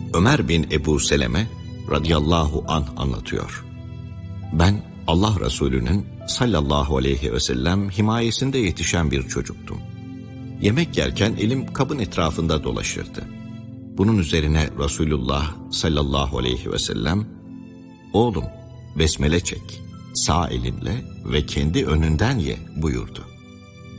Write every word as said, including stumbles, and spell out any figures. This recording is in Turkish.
Ömer bin Ebu Seleme radıyallahu anh anlatıyor. Ben Allah Resulü'nün sallallahu aleyhi ve sellem himayesinde yetişen bir çocuktum. Yemek yerken elim kabın etrafında dolaşırdı. Bunun üzerine Resulullah sallallahu aleyhi ve sellem, "Oğlum, besmele çek, sağ elinle ve kendi önünden ye" buyurdu.